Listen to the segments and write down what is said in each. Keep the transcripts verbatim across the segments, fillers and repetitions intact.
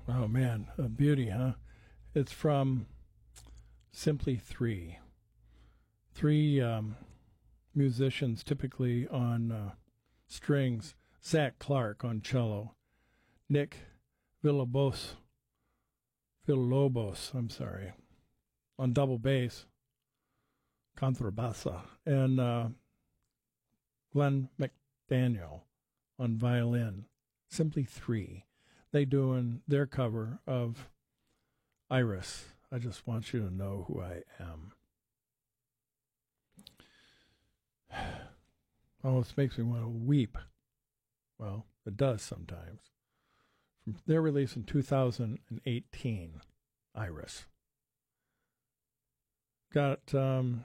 Oh, man, a beauty, huh? It's from Simply Three. Three um, musicians typically on uh, strings. Zach Clark on cello. Nick Villalobos, Villalobos, I'm sorry, on double bass. Contrabassa. And uh, Glenn McDaniel on violin. Simply Three. They doing their cover of Iris. I just want you to know who I am. Almost makes me want to weep. Well, it does sometimes. From their release in two thousand eighteen, Iris. Got um,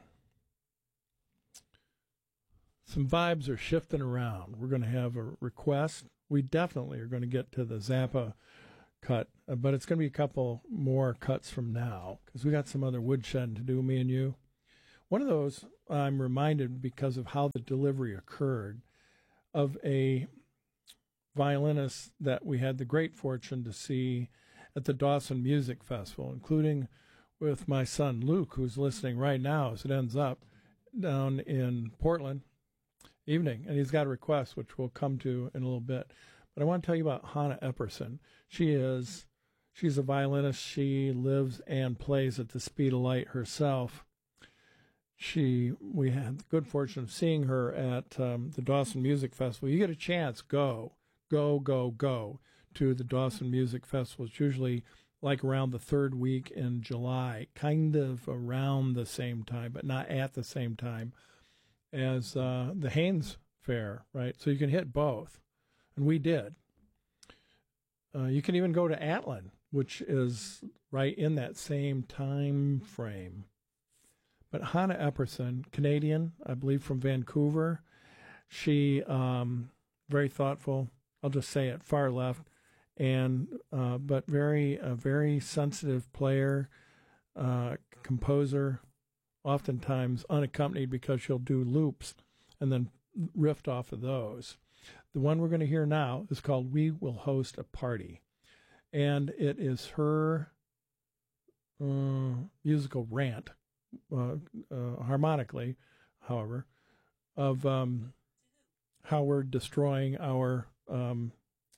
some vibes are shifting around. We're going to have a request. We definitely are going to get to the Zappa cut, uh, but it's going to be a couple more cuts from now because we got some other woodshed to do, me and you. One of those, I'm reminded because of how the delivery occurred, of a violinist that we had the great fortune to see at the Dawson Music Festival, including with my son Luke, who's listening right now as it ends up down in Portland. Evening, and he's got a request, which we'll come to in a little bit. But I want to tell you about Hannah Epperson. She is, she's a violinist. She lives and plays at the speed of light herself. She, we had the good fortune of seeing her at um, the Dawson Music Festival. You get a chance, go, go, go, go to the Dawson Music Festival. It's usually like around the third week in July, kind of around the same time, but not at the same time as uh, the Haynes Fair, right? So you can hit both, and we did. Uh, you can even go to Atlin, which is right in that same time frame. But Hannah Epperson, Canadian, I believe from Vancouver, she, um, very thoughtful, I'll just say it, far left, and uh, but very, a very sensitive player, uh, composer, oftentimes unaccompanied because she'll do loops and then riff off of those. The one we're going to hear now is called We Will Host a Party. And it is her uh, musical rant, uh, uh, harmonically, however, of um, how we're destroying our, um,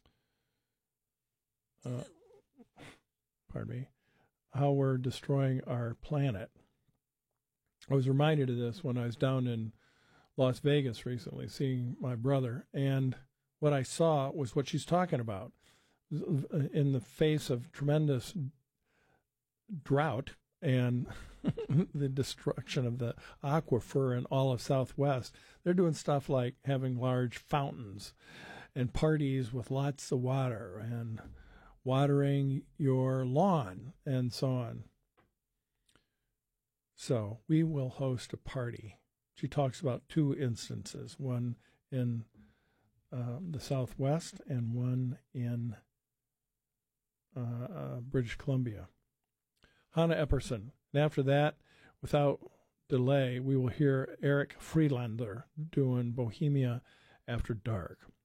uh, pardon me, how we're destroying our planet. I was reminded of this when I was down in Las Vegas recently, seeing my brother, and what I saw was what she's talking about. In the face of tremendous drought and the destruction of the aquifer in all of Southwest, they're doing stuff like having large fountains and parties with lots of water and watering your lawn and so on. So we will host a party. She talks about two instances, one in um, the Southwest and one in uh, uh, British Columbia. Hannah Epperson. And after that, without delay, we will hear Eric Friedlander doing Bohemia After Dark.